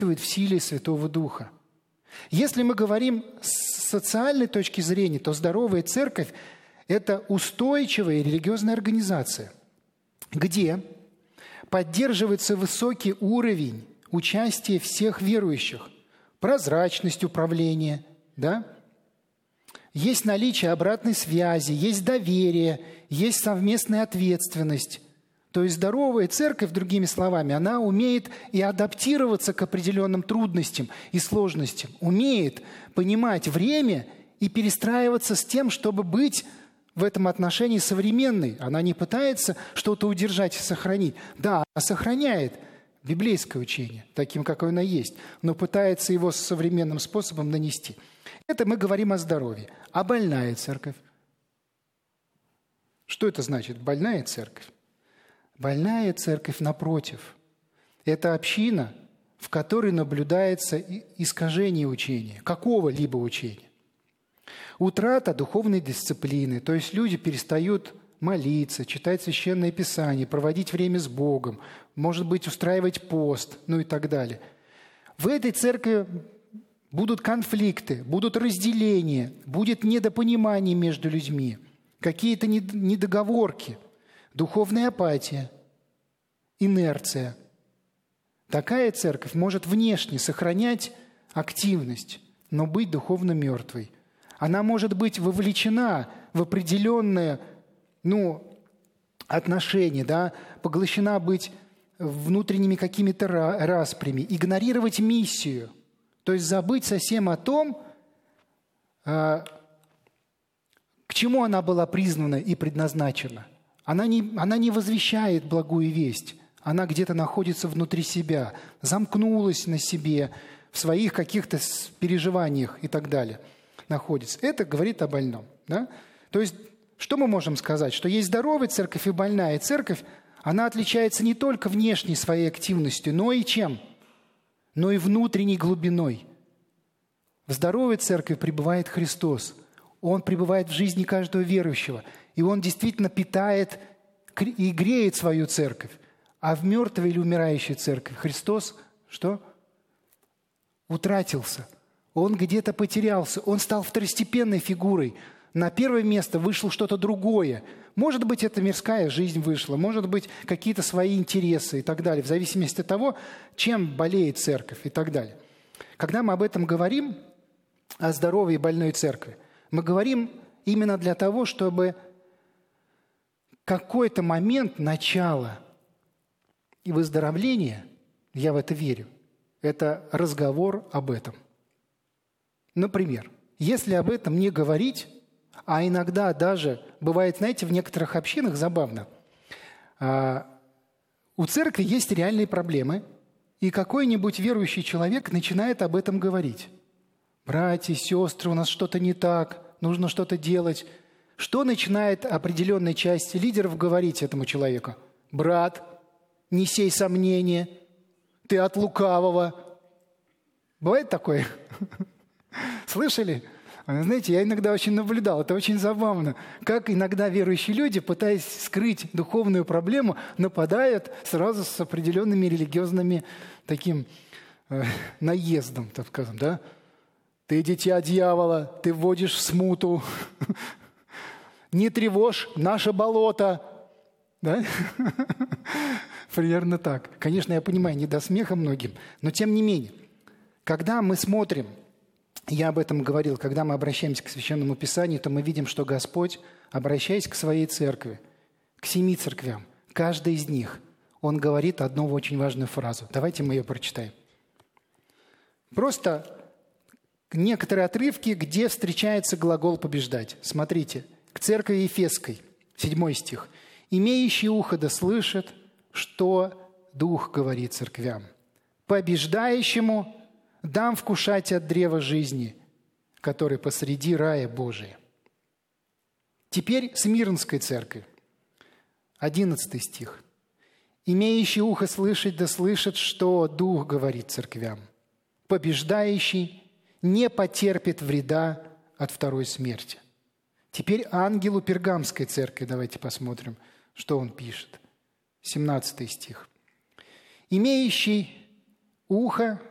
в силе Святого Духа. Если мы говорим с социальной точки зрения, то здоровая церковь – это устойчивая религиозная организация, где поддерживается высокий уровень участия всех верующих, прозрачность управления, да? Есть наличие обратной связи, есть доверие, есть совместная ответственность. То есть здоровая церковь, другими словами, она умеет и адаптироваться к определенным трудностям и сложностям, умеет понимать время и перестраиваться с тем, чтобы быть в этом отношении современной. Она не пытается что-то удержать и сохранить. Да, она сохраняет библейское учение, таким, какое оно есть, но пытается его современным способом нанести. Это мы говорим о здоровье. А больная церковь? Что это значит, больная церковь? Больная церковь, напротив, это община, в которой наблюдается искажение учения, какого-либо учения. Утрата духовной дисциплины, то есть люди перестают молиться, читать Священное Писание, проводить время с Богом, может быть, устраивать пост, и так далее. В этой церкви будут конфликты, будут разделения, будет недопонимание между людьми, какие-то недоговорки, духовная апатия, инерция. Такая церковь может внешне сохранять активность, но быть духовно мертвой. Она может быть вовлечена в определенные отношения, да, поглощена быть внутренними какими-то распрями, игнорировать миссию, то есть забыть совсем о том, к чему она была призвана и предназначена. Она не возвещает благую весть, она где-то находится внутри себя, замкнулась на себе, в своих каких-то переживаниях и так далее находится. Это говорит о больном. Да? То есть, что мы можем сказать? Что есть здоровая церковь и больная церковь, она отличается не только внешней своей активностью, но и чем? Но и внутренней глубиной. В здоровой церкви пребывает Христос. Он пребывает в жизни каждого верующего. И Он действительно питает и греет свою церковь. А в мертвой или умирающей церкви Христос что? Утратился. Он где-то потерялся. Он стал второстепенной фигурой. На первое место вышло что-то другое. Может быть, это мирская жизнь вышла, может быть, какие-то свои интересы и так далее, в зависимости от того, чем болеет церковь и так далее. Когда мы об этом говорим, о здоровой и больной церкви, мы говорим именно для того, чтобы какой-то момент начала и выздоровления, я в это верю, это разговор об этом. Например, если об этом не говорить, а иногда даже, бывает, знаете, в некоторых общинах забавно, у церкви есть реальные проблемы, и какой-нибудь верующий человек начинает об этом говорить. Братья, сестры, у нас что-то не так, нужно что-то делать. Что начинает определенная часть лидеров говорить этому человеку? Брат, не сей сомнения, ты от лукавого. Бывает такое? Слышали? Знаете, я иногда очень наблюдал, это очень забавно, как иногда верующие люди, пытаясь скрыть духовную проблему, нападают сразу с определенными религиозными таким наездом, так скажем, да? Ты дитя дьявола, ты вводишь в смуту, не тревожь наше болото, да? Примерно так. Конечно, я понимаю, не до смеха многим, но тем не менее, когда мы смотрим, я об этом говорил, когда мы обращаемся к Священному Писанию, то мы видим, что Господь, обращаясь к своей церкви, к 7 церквям, каждой из них, Он говорит одну очень важную фразу. Давайте мы ее прочитаем. Просто некоторые отрывки, где встречается глагол «побеждать». Смотрите, к церкви Ефесской, 7 стих. «Имеющий ухо да слышит, что Дух говорит церквям. Побеждающему дам вкушать от древа жизни, который посреди рая Божия». Теперь Смирнской церкви, 11 стих. «Имеющий ухо слышать да слышит, что Дух говорит церквям. Побеждающий не потерпит вреда от второй смерти». Теперь ангелу Пергамской церкви давайте посмотрим, что он пишет. 17 стих. «Имеющий ухо